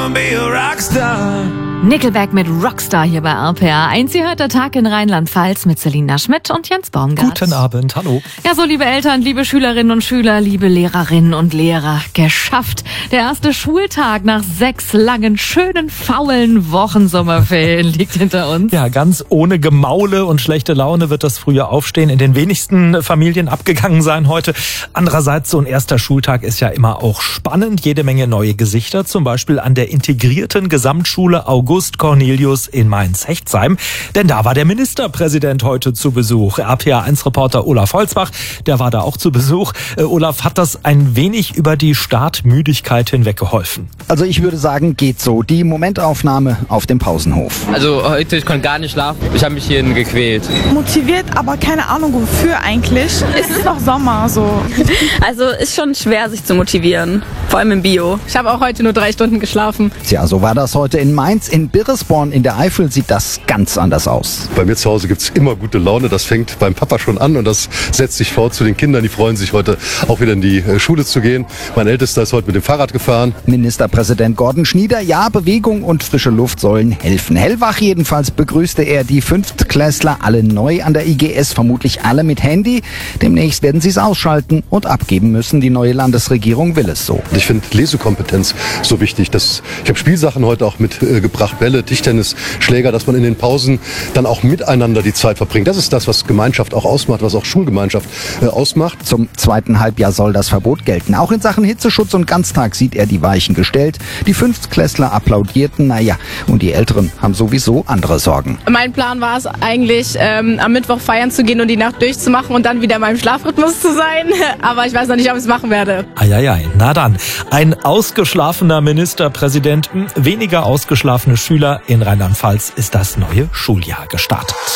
Be a rockstar. Nickelback mit Rockstar hier bei RPA 1. Sie hört der Tag in Rheinland-Pfalz mit Selina Schmidt und Jens Baumgart. Guten Abend, hallo. Ja, so liebe Eltern, liebe Schülerinnen und Schüler, liebe Lehrerinnen und Lehrer, geschafft. Der erste Schultag nach 6 langen, schönen, faulen Wochensommerferien liegt hinter uns. Ja, ganz ohne Gemaule und schlechte Laune wird das frühe Aufstehen in den wenigsten Familien abgegangen sein heute. Andererseits, so ein erster Schultag ist ja immer auch spannend. Jede Menge neue Gesichter, zum Beispiel an der integrierten Gesamtschule August Cornelius in Mainz-Hechtsheim. Denn da war der Ministerpräsident heute zu Besuch. RPA1-Reporter Olaf Holzbach, der war da auch zu Besuch. Olaf, hat das ein wenig über die Startmüdigkeit hinweg geholfen? Also ich würde sagen, geht so. Die Momentaufnahme auf dem Pausenhof. Also heute, ich konnte gar nicht schlafen. Ich habe mich hierhin gequält. Motiviert, aber keine Ahnung wofür eigentlich. Es ist noch Sommer so. Also ist schon schwer, sich zu motivieren. Vor allem im Bio. Ich habe auch heute nur 3 Stunden geschlafen. Tja, so war das heute in Mainz. In Birresborn in der Eifel sieht das ganz anders aus. Bei mir zu Hause gibt's immer gute Laune. Das fängt beim Papa schon an und das setzt sich fort zu den Kindern. Die freuen sich heute auch wieder in die Schule zu gehen. Mein Ältester ist heute mit dem Fahrrad gefahren. Ministerpräsident Gordon Schnieder, ja, Bewegung und frische Luft sollen helfen. Hellwach jedenfalls begrüßte er die Fünftklässler, alle neu an der IGS, vermutlich alle mit Handy. Demnächst werden sie es ausschalten und abgeben müssen. Die neue Landesregierung will es so. Ich finde Lesekompetenz so wichtig. Ich habe Spielsachen heute auch mitgebracht, Bälle, Tischtennis, Schläger, dass man in den Pausen dann auch miteinander die Zeit verbringt. Das ist das, was Gemeinschaft auch ausmacht, was auch Schulgemeinschaft ausmacht. Zum zweiten Halbjahr soll das Verbot gelten. Auch in Sachen Hitzeschutz und Ganztag sieht er die Weichen gestellt. Die Fünftklässler applaudierten, naja, und die Älteren haben sowieso andere Sorgen. Mein Plan war es eigentlich, am Mittwoch feiern zu gehen und die Nacht durchzumachen und dann wieder in meinem Schlafrhythmus zu sein. Aber ich weiß noch nicht, ob ich es machen werde. Eieiei, na dann. Ein ausgeschlafener Ministerpräsident, weniger ausgeschlafene Schüler in Rheinland-Pfalz ist das neue Schuljahr gestartet.